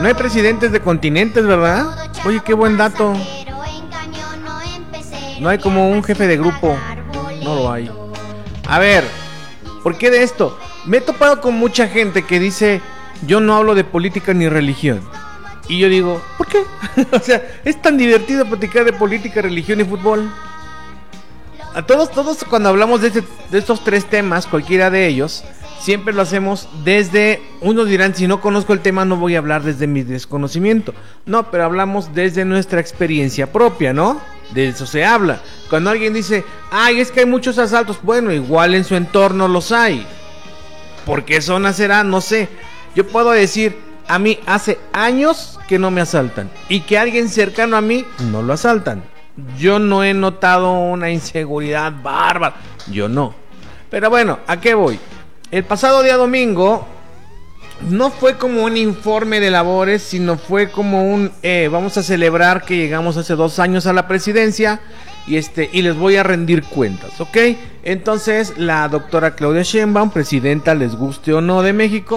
No hay presidentes de continentes, ¿verdad? Oye, qué buen dato. No hay como un jefe de grupo. No lo hay. A ver, ¿por qué de esto? Me he topado con mucha gente que dice: yo no hablo de política ni religión. Y yo digo, ¿por qué? O sea, es tan divertido platicar de política, religión y fútbol. A todos cuando hablamos de estos tres temas, cualquiera de ellos, siempre lo hacemos desde, unos dirán, si no conozco el tema no voy a hablar desde mi desconocimiento. No, pero hablamos desde nuestra experiencia propia, ¿no? De eso se habla. Cuando alguien dice, ay, es que hay muchos asaltos, bueno, igual en su entorno los hay. ¿Por qué zona será? No sé. Yo puedo decir, a mí hace años que no me asaltan, y que alguien cercano a mí no lo asaltan. Yo no he notado una inseguridad bárbara. Yo no. Pero bueno, ¿a qué voy? El pasado día domingo no fue como un informe de labores, sino fue como un vamos a celebrar que llegamos hace 2 años a la presidencia y les voy a rendir cuentas, ¿ok? Entonces la doctora Claudia Sheinbaum, presidenta, les guste o no, de México,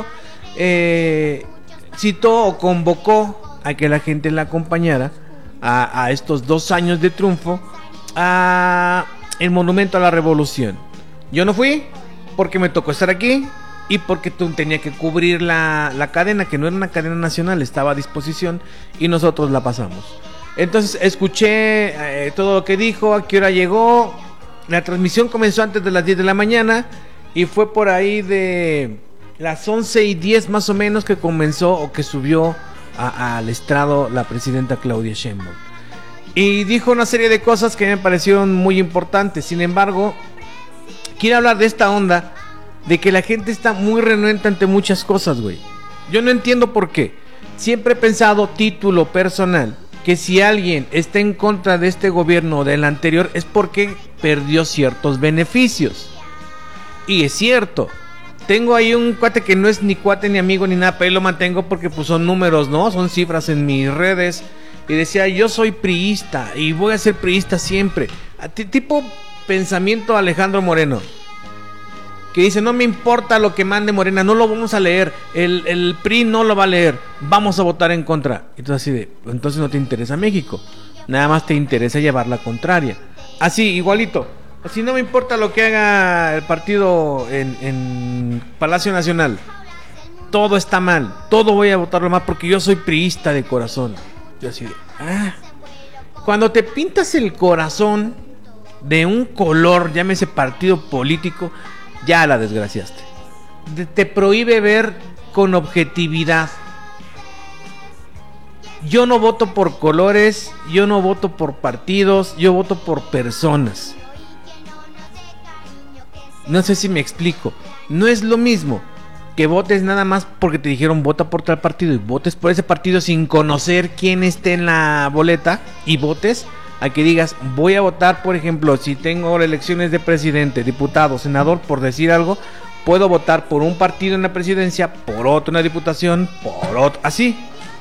citó o convocó a que la gente la acompañara a estos 2 años de triunfo a el Monumento a la Revolución. Yo no fui porque me tocó estar aquí y porque tú tenía que cubrir la cadena, que no era una cadena nacional, estaba a disposición y nosotros la pasamos. Entonces escuché todo lo que dijo, a qué hora llegó. La transmisión comenzó antes de las 10 de la mañana y fue por ahí de las 11:10 más o menos que comenzó o que subió al estrado la presidenta Claudia Sheinbaum. Y dijo una serie de cosas que me parecieron muy importantes. Sin embargo, quiero hablar de esta onda de que la gente está muy renuente ante muchas cosas, güey. Yo no entiendo por qué. Siempre he pensado, título personal, que si alguien está en contra de este gobierno o del anterior es porque perdió ciertos beneficios. Y es cierto. Tengo ahí un cuate que no es ni cuate ni amigo ni nada, pero lo mantengo porque pues son números, ¿no? Son cifras en mis redes. Y decía, yo soy priista y voy a ser priista siempre. Tipo pensamiento Alejandro Moreno, que dice, no me importa lo que mande Morena, no lo vamos a leer, el PRI no lo va a leer, vamos a votar en contra. Entonces así de, entonces no te interesa México, nada más te interesa llevar la contraria. Así, igualito. Si no me importa lo que haga el partido en Palacio Nacional, todo está mal, todo voy a votarlo mal porque yo soy priista de corazón. Yo así de, cuando te pintas el corazón de un color, llámese partido político, ya la desgraciaste. Te prohíbe ver con objetividad. Yo no voto por colores, yo no voto por partidos, yo voto por personas. No sé si me explico. No es lo mismo que votes nada más porque te dijeron vota por tal partido y votes por ese partido sin conocer quién esté en la boleta y votes, a que digas voy a votar, por ejemplo, si tengo elecciones de presidente, diputado, senador, por decir algo, puedo votar por un partido en la presidencia, por otro en la diputación, por otro, así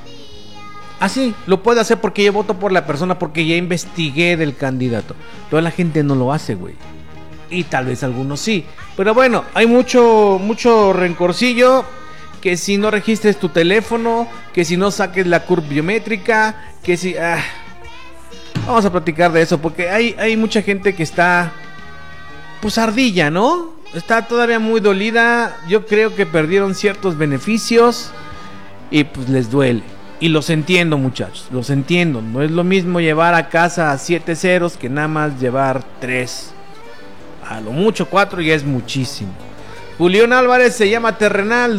lo puedo hacer porque yo voto por la persona, porque ya investigué del candidato. Toda la gente no lo hace, güey. Y tal vez algunos sí. Pero bueno, hay mucho rencorcillo. Que si no registres tu teléfono, que si no saques la curva biométrica, que si... Vamos a platicar de eso, porque hay mucha gente que está pues ardilla, ¿no? Está todavía muy dolida. Yo creo que perdieron ciertos beneficios y pues les duele. Y los entiendo, muchachos, los entiendo. No es lo mismo llevar a casa a 7 ceros que nada más llevar 3. A lo mucho 4 ya es muchísimo. Julián Álvarez se llama terrenal.